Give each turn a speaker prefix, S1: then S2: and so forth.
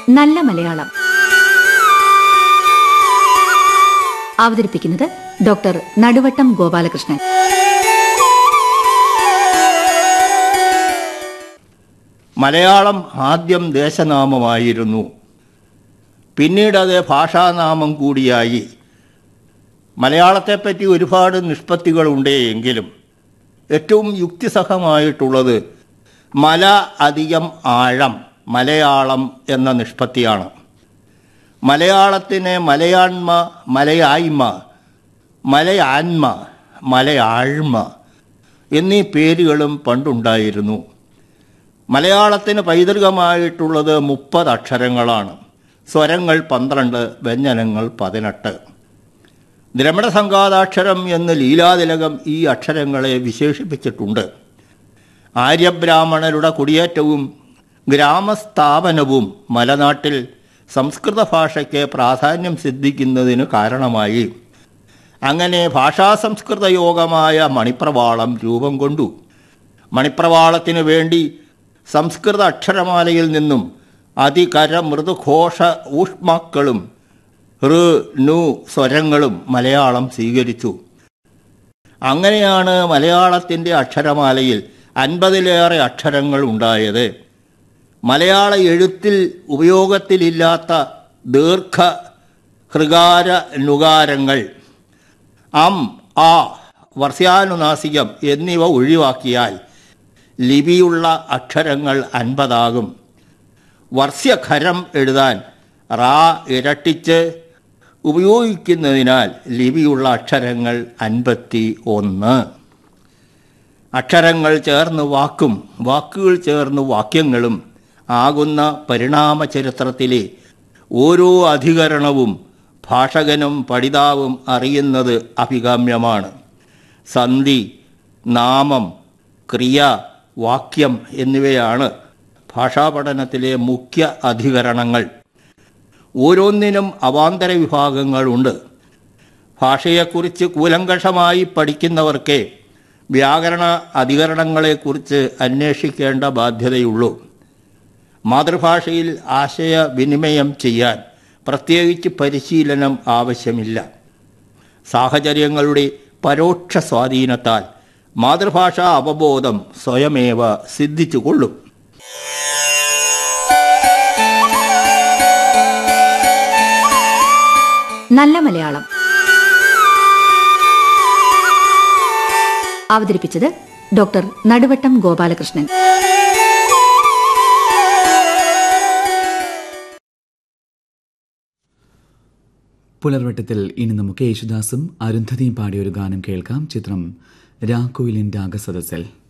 S1: നല്ല മലയാളം. അവതരിപ്പിക്കുന്നത് ഡോക്ടർ നടുവട്ടം ഗോപാലകൃഷ്ണൻ.
S2: മലയാളം ആദ്യം ദേശനാമമായിരുന്നു. പിന്നീട് അത് ഭാഷാനാമം കൂടിയായി. മലയാളത്തെപ്പറ്റി ഒരുപാട് നിഷ്പത്തികളുണ്ട് എങ്കിലും ഏറ്റവും യുക്തിസഹമായിട്ടുള്ളത് മല അധികം ആഴം മലയാളം എന്ന നിഷ്പത്തിയാണ്. മലയാളത്തിന് മലയാണ്മ, മലയായ്മ, മലയാന്മ, മലയാഴ്മ എന്നീ പേരുകളും പണ്ടുണ്ടായിരുന്നു. മലയാളത്തിന് പൈതൃകമായിട്ടുള്ളത് 30 അക്ഷരങ്ങളാണ്. സ്വരങ്ങൾ 12, വ്യഞ്ജനങ്ങൾ 18. ദ്രമിഡസംഘാതാക്ഷരം എന്ന് ലീലാതിലകം ഈ അക്ഷരങ്ങളെ വിശേഷിപ്പിച്ചിട്ടുണ്ട്. ആര്യബ്രാഹ്മണരുടെ കുടിയേറ്റവും ഗ്രാമസ്ഥാപനവും മലനാട്ടിൽ സംസ്കൃത ഭാഷയ്ക്ക് പ്രാധാന്യം സിദ്ധിക്കുന്നതിന് കാരണമായി. അങ്ങനെ ഭാഷാസംസ്കൃത യോഗമായ മണിപ്രവാളം രൂപം കൊണ്ടു. മണിപ്രവാളത്തിനു വേണ്ടി സംസ്കൃത അക്ഷരമാലയിൽ നിന്നും അതികര മൃദുഘോഷ ഊഷ്മാക്കളും ഋ നു സ്വരങ്ങളും മലയാളം സ്വീകരിച്ചു. അങ്ങനെയാണ് മലയാളത്തിൻ്റെ അക്ഷരമാലയിൽ 50-ലേറെ അക്ഷരങ്ങൾ ഉണ്ടായത്. മലയാള എഴുത്തിൽ ഉപയോഗത്തിലില്ലാത്ത ദീർഘ ഹൃകാര നുകാരങ്ങൾ അം, ആ, വർഷ്യാനുനാസികം എന്നിവ ഒഴിവാക്കിയാൽ ലിപിയുള്ള അക്ഷരങ്ങൾ 50 ആകും. വർഷ്യഖരം എഴുതാൻ റാ ഇരട്ടിച്ച് ഉപയോഗിക്കുന്നതിനാൽ ലിപിയുള്ള അക്ഷരങ്ങൾ 51. അക്ഷരങ്ങൾ ചേർന്ന് വാക്കും വാക്കുകൾ ചേർന്ന് വാക്യങ്ങളും ആകുന്ന പരിണാമ ചരിത്രത്തിലെ ഓരോ അധികരണവും ഭാഷകനും പഠിതാവും അറിയുന്നത് അഭികാമ്യമാണ്. സന്ധി, നാമം, ക്രിയ, വാക്യം എന്നിവയാണ് ഭാഷാപഠനത്തിലെ മുഖ്യ അധികരണങ്ങൾ. ഓരോന്നിനും അവാന്തര വിഭാഗങ്ങളുണ്ട്. ഭാഷയെക്കുറിച്ച് കൂലങ്കഷമായി പഠിക്കുന്നവർക്ക് വ്യാകരണ അധികരണങ്ങളെക്കുറിച്ച് അന്വേഷിക്കേണ്ട ബാധ്യതയുള്ളൂ. മാതൃഭാഷയിൽ ആശയവിനിമയം ചെയ്യാൻ പ്രത്യേകിച്ച് പരിശീലനം ആവശ്യമില്ല. സാഹചര്യങ്ങളുടെ പരോക്ഷ സ്വാധീനത്താൽ മാതൃഭാഷാ അവബോധം സ്വയമേവ സിദ്ധിച്ചുകൊള്ളും.
S1: നല്ല മലയാളം അവതരിപ്പിച്ചത് ഡോക്ടർ നടുവട്ടം ഗോപാലകൃഷ്ണൻ.
S3: പുലർവട്ടത്തിൽ ഇനി നമുക്ക് യേശുദാസും അരുന്ധതിയും പാടിയൊരു ഗാനം കേൾക്കാം. ചിത്രം രാക്കോയിലിൻ രാഗസദസ്സിൽ.